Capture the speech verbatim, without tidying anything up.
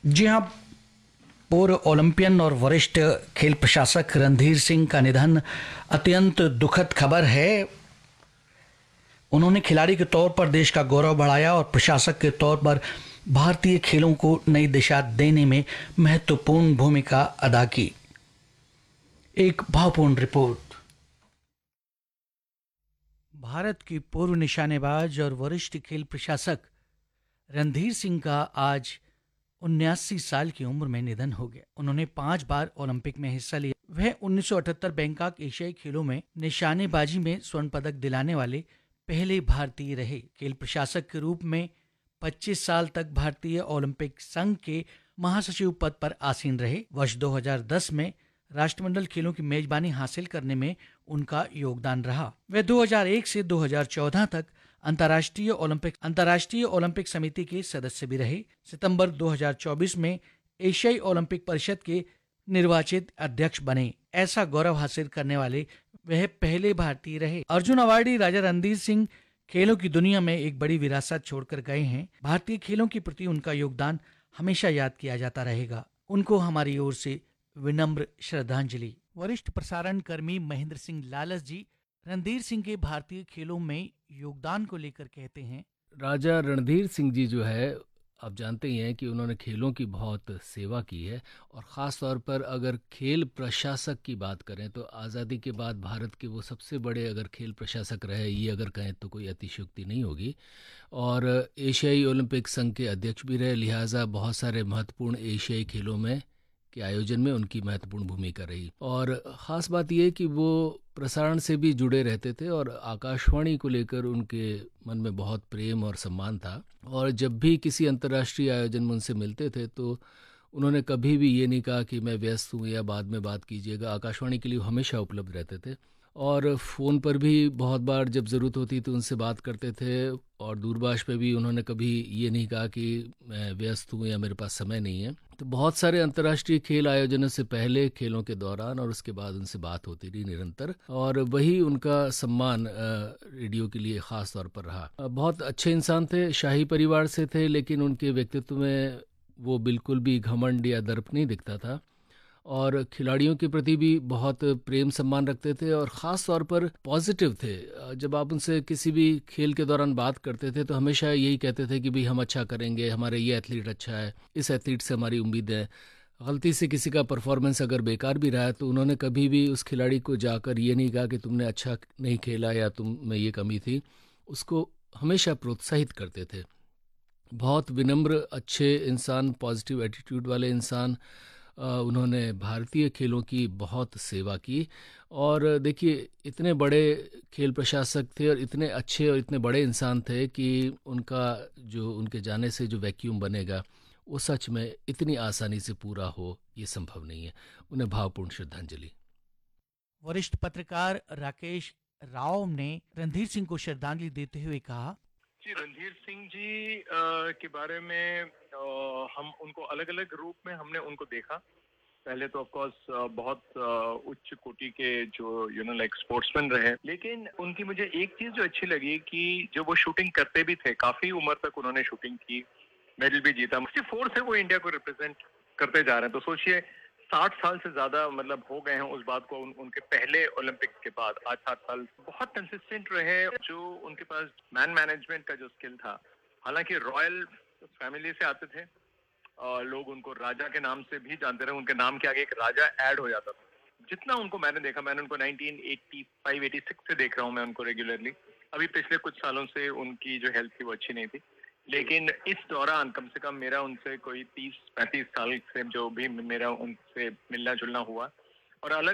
जी हाँ। पूर्व ओलंपियन और वरिष्ठ खेल प्रशासक रणधीर सिंह का निधन अत्यंत दुखद खबर है। उन्होंने खिलाड़ी के तौर पर देश का गौरव बढ़ाया और प्रशासक के तौर पर भारतीय खेलों को नई दिशा देने में महत्वपूर्ण भूमिका अदा की। एक भावपूर्ण रिपोर्ट। भारत के पूर्व निशानेबाज और वरिष्ठ खेल प्रशासक रणधीर सिंह का आज उन्यासी साल की उम्र में निधन हो गया। उन्होंने पांच बार ओलंपिक में हिस्सा लिया। वह उन्नीस सौ अठहत्तर बैंकॉक एशियाई खेलों में निशानेबाजी में स्वर्ण पदक दिलाने वाले पहले भारतीय रहे। खेल प्रशासक के रूप में पच्चीस साल तक भारतीय ओलंपिक संघ के महासचिव पद पर आसीन रहे। वर्ष दो हज़ार दस में राष्ट्रमंडल खेलों की मेजबानी हासिल करने में उनका योगदान रहा। वह दो हज़ार एक से दो हज़ार चौदह तक अंतर्राष्ट्रीय ओलंपिक अंतर्राष्ट्रीय ओलंपिक समिति के सदस्य भी रहे। सितंबर दो हज़ार चौबीस में एशियाई ओलंपिक परिषद के निर्वाचित अध्यक्ष बने। ऐसा गौरव हासिल करने वाले वह पहले भारतीय रहे। अर्जुन अवार्डी राजा रणधीर सिंह खेलों की दुनिया में एक बड़ी विरासत छोड़कर गए हैं। भारतीय खेलों के प्रति उनका योगदान हमेशा याद किया जाता रहेगा। उनको हमारी ओर से विनम्र श्रद्धांजलि। वरिष्ठ प्रसारण कर्मी महेंद्र सिंह लालस जी रणधीर सिंह के भारतीय खेलों में योगदान को लेकर कहते हैं। राजा रणधीर सिंह जी जो है, आप जानते ही हैं कि उन्होंने खेलों की बहुत सेवा की है और ख़ास तौर पर अगर खेल प्रशासक की बात करें तो आज़ादी के बाद भारत के वो सबसे बड़े अगर खेल प्रशासक रहे, ये अगर कहें तो कोई अतिशयोक्ति नहीं होगी। और एशियाई ओलंपिक संघ के अध्यक्ष भी रहे, लिहाजा बहुत सारे महत्वपूर्ण एशियाई खेलों में के आयोजन में उनकी महत्वपूर्ण भूमिका रही। और ख़ास बात यह कि वो प्रसारण से भी जुड़े रहते थे और आकाशवाणी को लेकर उनके मन में बहुत प्रेम और सम्मान था। और जब भी किसी अंतर्राष्ट्रीय आयोजन में उनसे मिलते थे तो उन्होंने कभी भी ये नहीं कहा कि मैं व्यस्त हूँ या बाद में बात कीजिएगा। आकाशवाणी के लिए हमेशा उपलब्ध रहते थे और फ़ोन पर भी बहुत बार जब ज़रूरत होती तो उनसे बात करते थे। और दूरभाष पे भी उन्होंने कभी ये नहीं कहा कि मैं व्यस्त हूँ या मेरे पास समय नहीं है। तो बहुत सारे अंतर्राष्ट्रीय खेल आयोजनों से पहले, खेलों के दौरान और उसके बाद उनसे बात होती रही निरंतर, और वही उनका सम्मान रेडियो के लिए ख़ास तौर पर रहा। बहुत अच्छे इंसान थे, शाही परिवार से थे, लेकिन उनके व्यक्तित्व में वो बिल्कुल भी घमंड या दर्प नहीं दिखता था और खिलाड़ियों के प्रति भी बहुत प्रेम सम्मान रखते थे और ख़ास तौर पर पॉजिटिव थे। जब आप उनसे किसी भी खेल के दौरान बात करते थे तो हमेशा यही कहते थे कि भाई हम अच्छा करेंगे, हमारे ये एथलीट अच्छा है, इस एथलीट से हमारी उम्मीद है। गलती से किसी का परफॉर्मेंस अगर बेकार भी रहा है तो उन्होंने कभी भी उस खिलाड़ी को जाकर ये नहीं कहा कि तुमने अच्छा नहीं खेला या तुम में ये कमी थी। उसको हमेशा प्रोत्साहित करते थे। बहुत विनम्र, अच्छे इंसान, पॉजिटिव एटीट्यूड वाले इंसान। उन्होंने भारतीय खेलों की बहुत सेवा की। और देखिए, इतने बड़े खेल प्रशासक थे और इतने अच्छे और इतने बड़े इंसान थे कि उनका जो उनके जाने से जो वैक्यूम बनेगा वो सच में इतनी आसानी से पूरा हो ये संभव नहीं है। उन्हें भावपूर्ण श्रद्धांजलि। वरिष्ठ पत्रकार राकेश राव ने रणधीर सिंह को श्रद्धांजलि देते हुए कहा। जी, रणधीर सिंह जी आ, के बारे में आ, हम उनको अलग अलग रूप में हमने उनको देखा। पहले तो ऑफ कोर्स बहुत आ, उच्च कोटि के जो यू नो लाइक स्पोर्ट्समैन रहे, लेकिन उनकी मुझे एक चीज जो अच्छी लगी कि जो वो शूटिंग करते भी थे, काफी उम्र तक उन्होंने शूटिंग की, मेडल भी जीता। सिक्सटी फोर से वो इंडिया को रिप्रेजेंट करते जा रहे हैं, तो सोचिए साठ साल से ज्यादा मतलब हो गए हैं उस बात को। उन, उनके पहले ओलंपिक्स के बाद आज सात साल बहुत कंसिस्टेंट रहे। जो उनके पास मैन मैनेजमेंट का जो स्किल था, हालांकि रॉयल फैमिली से आते थे और लोग उनको राजा के नाम से भी जानते रहे, उनके नाम के आगे एक राजा ऐड हो जाता था। जितना उनको मैंने देखा, मैंने उनको nineteen eighty five eighty six से देख रहा हूँ मैं उनको रेगुलरली। अभी पिछले कुछ सालों से उनकी जो हेल्थ थी वो अच्छी नहीं थी, लेकिन इस दौरान कम से कम मेरा उनसे कोई तीस पैंतीस साल से जो भी मेरा उनसे मिलना जुलना हुआ और अलग